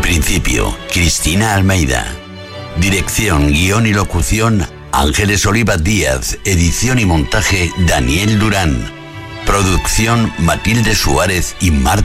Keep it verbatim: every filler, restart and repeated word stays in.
principio, Cristina Almeida. Dirección, guión y locución, Ángeles Oliva Díaz. Edición y montaje, Daniel Durán. Producción, Matilde Suárez y Marta